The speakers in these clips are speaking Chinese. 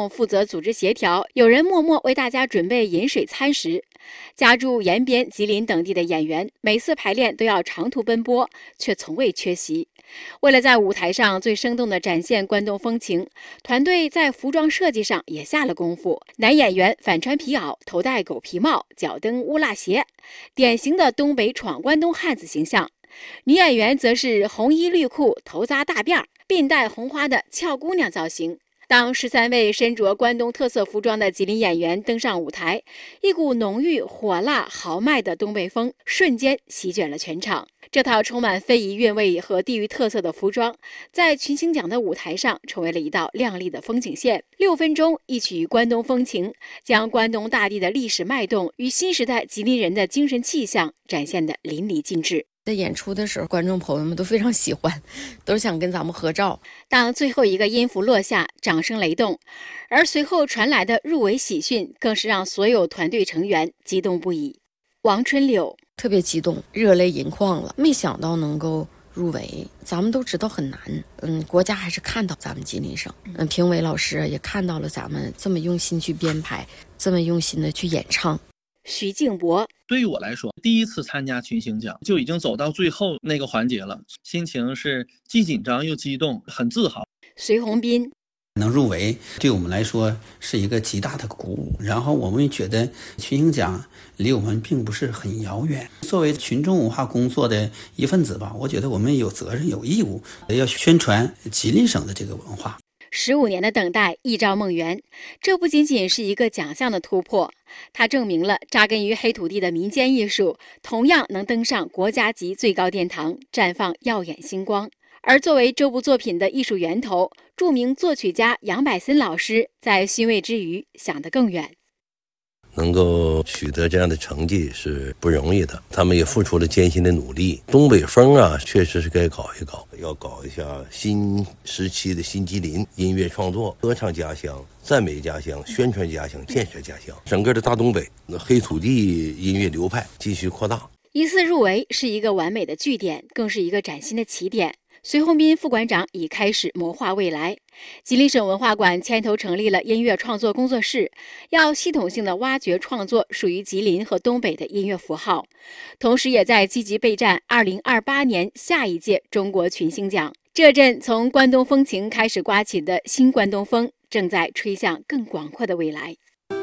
动负责组织协调，有人默默为大家准备饮水餐食。家住延边、吉林等地的演员，每次排练都要长途奔波，却从未缺席。为了在舞台上最生动地展现关东风情，团队在服装设计上也下了功夫。男演员反穿皮袄，头戴狗皮帽，脚蹬乌蜡鞋，典型的东北闯关东汉子形象。女演员则是红衣绿裤，头扎大辫，鬓戴红花的俏姑娘造型。当13位身着关东特色服装的吉林演员登上舞台，一股浓郁、火辣、豪迈的东北风瞬间席卷了全场。这套充满非遗韵味和地域特色的服装，在群星奖的舞台上成为了一道亮丽的风景线。6分钟一曲关东风情，将关东大地的历史脉动与新时代吉林人的精神气象展现得淋漓尽致。 在演出的时候，观众朋友们都非常喜欢，都想跟咱们合照。 当最后一个音符落下，掌声雷动，而随后传来的入围喜讯更是让所有团队成员激动不已。王春柳特别激动，热泪盈眶了，没想到能够入围。咱们都知道很难，国家还是看到咱们吉林省，评委老师也看到了咱们这么用心去编排，这么用心的去演唱。 徐静博， 对于我来说，第一次参加群星奖就已经走到最后那个环节了，心情是既紧张又激动，很自豪。 隋鸿斌， 能入围对我们来说是一个极大的鼓舞，然后我们觉得群星奖离我们并不是很遥远。作为群众文化工作的一份子吧，我觉得我们有责任有义务要宣传吉林省的这个文化。 15年的等待一朝梦圆，这不仅仅是一个奖项的突破，它证明了扎根于黑土地的民间艺术同样能登上国家级最高殿堂，绽放耀眼星光。而作为这部作品的艺术源头，著名作曲家杨百森老师在欣慰之余想得更远。 能够取得这样的成绩是不容易的，他们也付出了艰辛的努力。东北风啊，确实是该搞一搞，要搞一下新时期的新吉林音乐创作，歌唱家乡，赞美家乡，宣传家乡，建设家乡。整个的大东北黑土地音乐流派继续扩大。 一次入围是一个完美的句点，更是一个崭新的起点。隋鸿斌副馆长已开始谋划未来。吉林省文化馆牵头成立了音乐创作工作室，要系统性的挖掘创作属于吉林和东北的音乐符号，同时也在积极备战2028年下一届中国群星奖。这阵从关东风情开始刮起的新关东风，正在吹向更广阔的未来。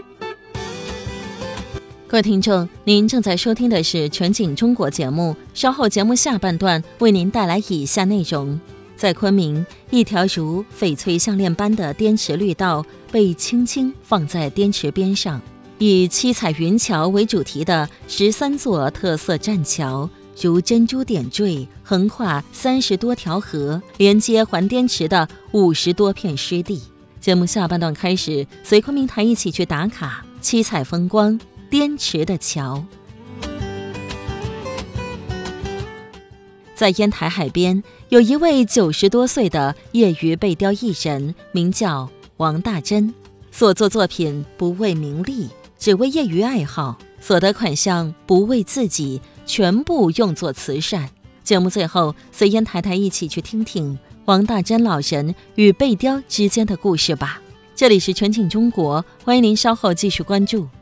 各位听众，您正在收听的是全景中国节目，稍后节目下半段为您带来以下内容。在昆明，一条如翡翠项链般的滇池绿道被轻轻放在滇池边上，以七彩云桥为主题的13座特色栈桥如珍珠点缀，横跨30多条河，连接环滇池的50多片湿地。节目下半段开始，随昆明台一起去打卡七彩风光滇池的桥。在烟台海边，有一位90多岁的业余背雕艺人，名叫王大珍，所作作品不为名利，只为业余爱好，所得款项不为自己，全部用作慈善。节目最后，随烟台台一起去听听王大珍老人与背雕之间的故事吧。这里是全景中国，欢迎您稍后继续关注。